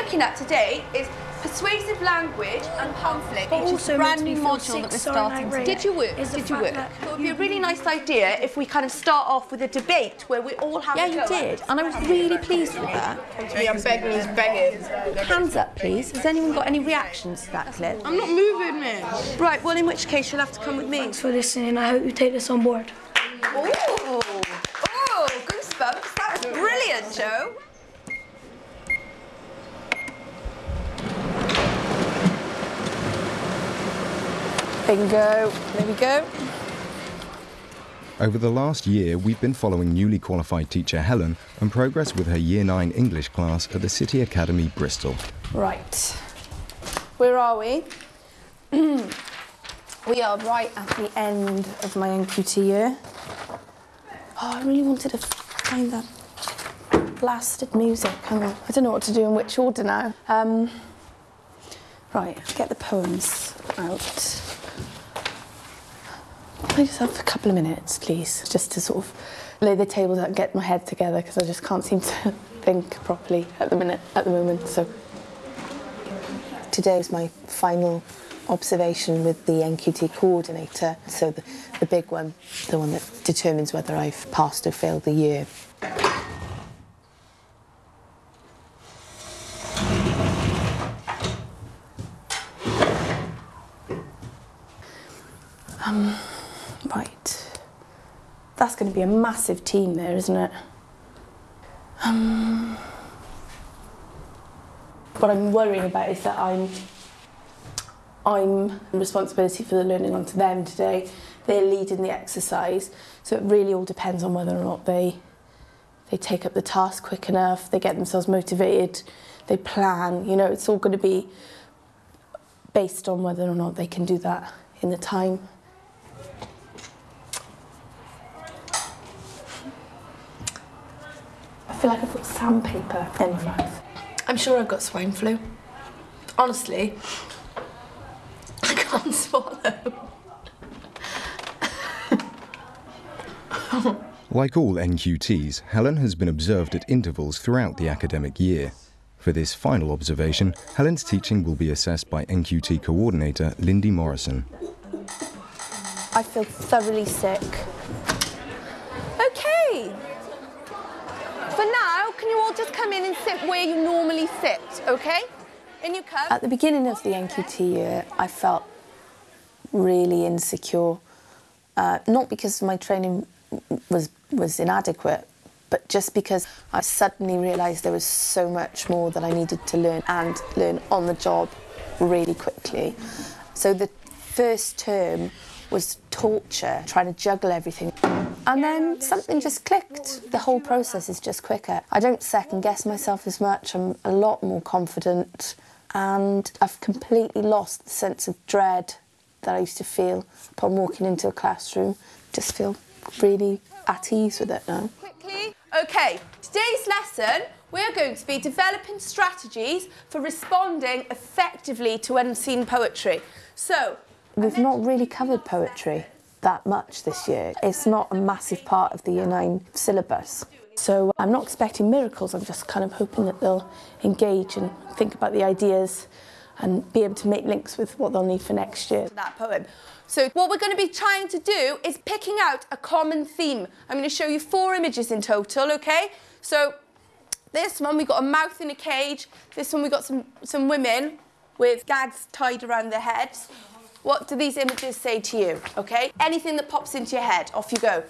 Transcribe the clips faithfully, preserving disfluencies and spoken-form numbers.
looking at today is persuasive language and pamphlet, but which is a brand new module that we're starting. Did you work? Did you work? So it would be a really nice idea if we kind of start off with a debate where we all have yeah, a go. Yeah, you did, and I was really pleased with that. I'm begging, he's begging. Hands up, please. Has anyone got any reactions to that clip? I'm not moving, man. Right, well, in which case you'll have to come with me. Thanks for listening. I hope you take this on board. Oh, oh, goosebumps. That was brilliant, Joe. Bingo. There we go. Over the last year, we've been following newly qualified teacher Helen and progress with her Year nine English class at the City Academy, Bristol. Right. Where are we? We are right at the end of my N Q T year. Oh, I really wanted to find that blasted music. Hang on. I don't know what to do in which order now. Um, right, get the poems out. Can I just have a couple of minutes, please, just to sort of lay the tables out and get my head together, because I just can't seem to think properly at the minute, at the moment. So today is my final observation with the N Q T coordinator. So the, the big one, the one that determines whether I've passed or failed the year. Um. Right, that's going to be a massive team there, isn't it? Um, what I'm worrying about is that I'm, I'm responsibility for the learning onto them today. They're leading the exercise, so it really all depends on whether or not they, they take up the task quick enough, they get themselves motivated, they plan. You know, it's all going to be based on whether or not they can do that in the time. I feel like I've got sandpaper in my mouth. I'm sure I've got swine flu. Honestly, I can't swallow. Like all N Q Ts, Helen has been observed at intervals throughout the academic year. For this final observation, Helen's teaching will be assessed by N Q T coordinator Lindy Morrison. I feel thoroughly sick. Okay. For now, can you all just come in and sit where you normally sit, okay? In you come. At the beginning of the N Q T year, I felt really insecure. Uh, not because my training was, was inadequate, but just because I suddenly realised there was so much more that I needed to learn and learn on the job really quickly. So the first term was torture, trying to juggle everything. And then something just clicked. The whole process is just quicker. I don't second guess myself as much. I'm a lot more confident, and I've completely lost the sense of dread that I used to feel upon walking into a classroom. Just feel really at ease with it now. Quickly. Okay, today's lesson, we're going to be developing strategies for responding effectively to unseen poetry. So, we've not really covered poetry that much this year. It's not a massive part of the Year nine syllabus. So I'm not expecting miracles, I'm just kind of hoping that they'll engage and think about the ideas and be able to make links with what they'll need for next year. That poem. So what we're going to be trying to do is picking out a common theme. I'm going to show you four images in total, okay? So this one, we've got a mouth in a cage. This one, we've got some, some women with gags tied around their heads. What do these images say to you, okay? Anything that pops into your head, off you go.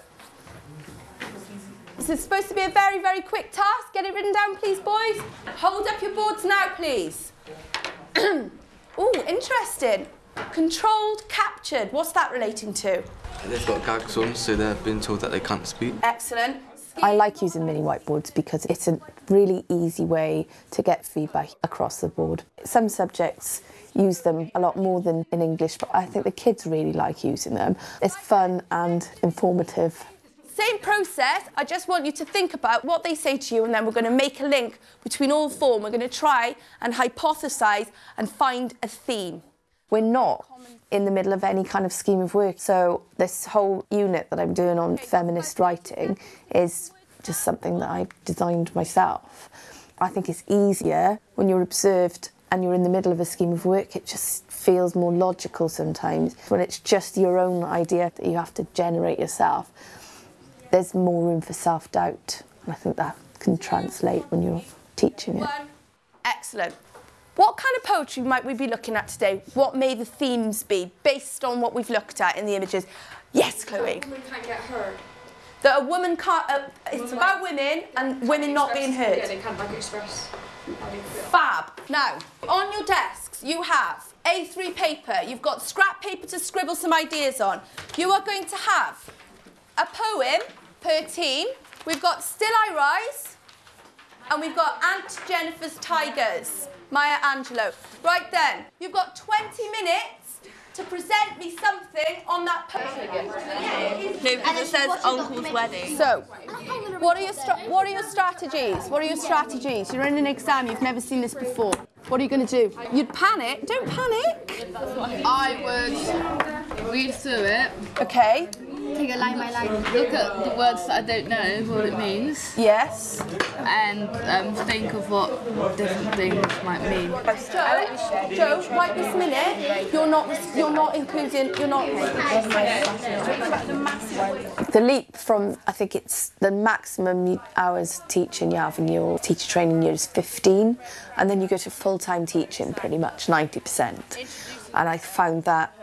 This is supposed to be a very, very quick task. Get it written down, please, boys. Hold up your boards now, please. Oh, interesting. Controlled, captured. What's that relating to? They've got gags on, so they've been told that they can't speak. Excellent. I like using mini whiteboards because it's a really easy way to get feedback across the board. Some subjects use them a lot more than in English, but I think the kids really like using them. It's fun and informative. Same process, I just want you to think about what they say to you, and then we're going to make a link between all four, and we're going to try and hypothesise and find a theme. We're not in the middle of any kind of scheme of work, so this whole unit that I'm doing on feminist writing is just something that I designed myself. I think it's easier when you're observed and you're in the middle of a scheme of work. It just feels more logical sometimes. When it's just your own idea that you have to generate yourself, there's more room for self-doubt. And I think that can translate when you're teaching it. Excellent. What kind of poetry might we be looking at today? What may the themes be based on what we've looked at in the images? Yes, Chloe. A woman can't get heard. That a woman can't, uh, it's about women and women not being heard. Yeah, they can't like express. Fab. Now, on your desks, you have A three paper. You've got scrap paper to scribble some ideas on. You are going to have a poem per team. We've got Still I Rise, and we've got Aunt Jennifer's Tigers, Maya Angelou. Right then, you've got twenty minutes to present me something on that poem. No, because it says Uncle's Wedding. So, what are your what are your strategies? What are your strategies? You're in an exam. You've never seen this before. What are you going to do? You'd panic. Don't panic. I would read through it. Okay. Take a line by line. Look at the words that I don't know what it means. Yes. And um, think of what different things might mean. Joe, Joe, right this minute, you're not you're not including you're not. The leap from, I think it's the maximum hours teaching you have in your teacher training year is fifteen, and then you go to full-time teaching pretty much ninety percent. And I found that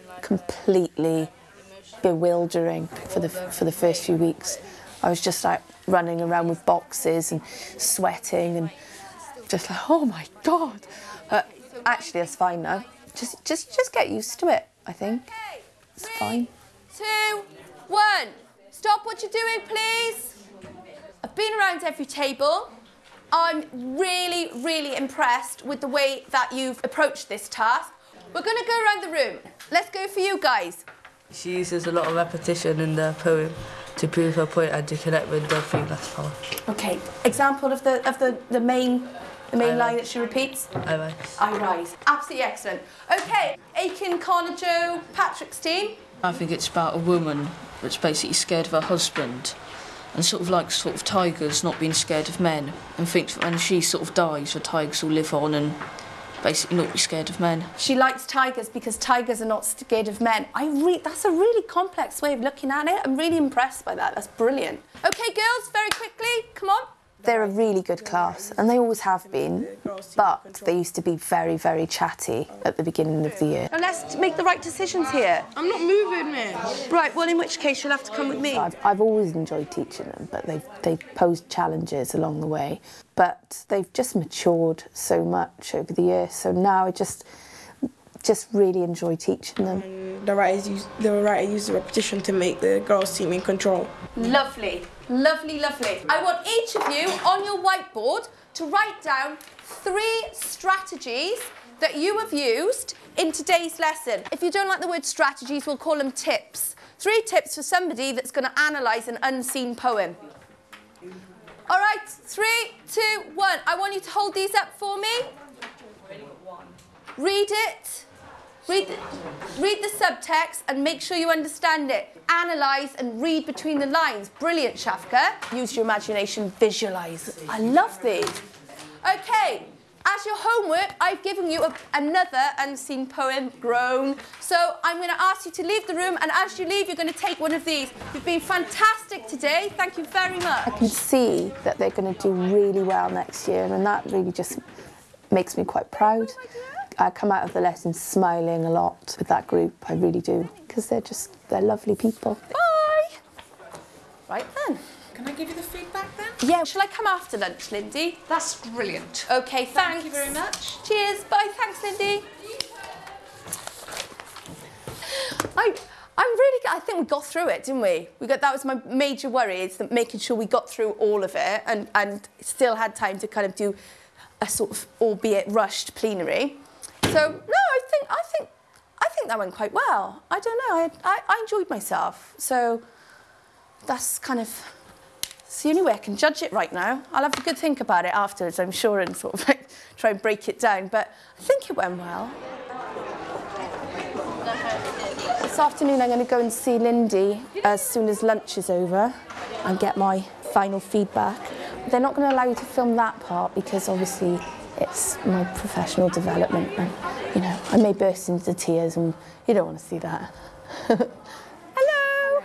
completely bewildering for the for the first few weeks. I was just like running around with boxes and sweating and just like, oh my God. But actually, it's fine now. Just just just get used to it, I think. It's fine. Two, one. Stop what you're doing, please. I've been around every table. I'm really, really impressed with the way that you've approached this task. We're going to go around the room. Let's go for you guys. She uses a lot of repetition in the poem to prove her point and to connect with the famous part. Okay, example of the of the, the main the main line that she repeats? I rise. I rise. Absolutely excellent. Okay, Aiken, Connor, Joe, Patrick's team. I think it's about a woman that's basically scared of her husband and sort of like sort of tigers not being scared of men and thinks when she sort of dies the tigers will live on and basically not be scared of men. She likes tigers because tigers are not scared of men. I re that's a really complex way of looking at it. I'm really impressed by that. That's brilliant. Okay, girls, very quickly, come on. They're a really good class, and they always have been, but they used to be very, very chatty at the beginning of the year. And let's make the right decisions here. I'm not moving, man. Right, well, in which case you'll have to come with me. I've, I've always enjoyed teaching them, but they've, they've posed challenges along the way. But they've just matured so much over the years, so now I just, just really enjoy teaching them. And the writers use, the writer used the repetition to make the girls' team in control. Lovely. Lovely, lovely. I want each of you on your whiteboard to write down three strategies that you have used in today's lesson. If you don't like the word strategies, we'll call them tips. Three tips for somebody that's going to analyse an unseen poem. All right, three, two, one. I want you to hold these up for me. Read it. Read the, read the subtext and make sure you understand it. Analyse and read between the lines. Brilliant, Shafka. Use your imagination, visualise. I love these. Okay, as your homework, I've given you a, another unseen poem, Grown. So I'm going to ask you to leave the room, and as you leave, you're going to take one of these. You've been fantastic today. Thank you very much. I can see that they're going to do really well next year, and that really just makes me quite proud. I come out of the lesson smiling a lot with that group, I really do, because they're just, they're lovely people. Bye! Right then. Can I give you the feedback then? Yeah, shall I come after lunch, Lindy? That's brilliant. Okay, thanks. Thank you very much. Cheers, bye, thanks, Lindy. I, I'm really, I think we got through it, didn't we? We got, that was my major worry, is that making sure we got through all of it and, and still had time to kind of do a sort of, albeit rushed, plenary. So, no, I think, I think, I think that went quite well. I don't know, I, I, I enjoyed myself. So that's kind of, it's the only way I can judge it right now. I'll have a good think about it afterwards, I'm sure, and sort of like try and break it down. But I think it went well. This afternoon I'm going to go and see Lindy as soon as lunch is over and get my final feedback. they're not going to allow you to film that part because obviously it's my professional development and, you know, I may burst into tears and you don't want to see that. Hello!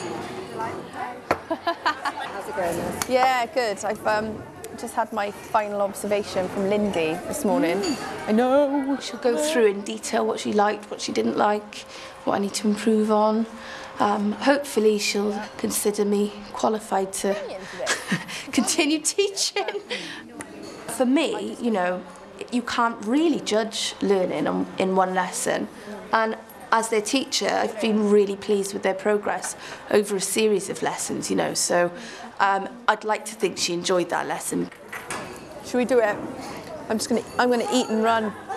How's it going? Yeah, good. I've um, just had my final observation from Lindy this morning. Mm. I know. She'll go through in detail what she liked, what she didn't like, what I need to improve on. Um, hopefully she'll consider me qualified to continue teaching. For me, you know, you can't really judge learning on, in one lesson. And as their teacher, I've been really pleased with their progress over a series of lessons, you know, so um, I'd like to think she enjoyed that lesson. Should we do it? I'm just gonna, I'm gonna eat and run.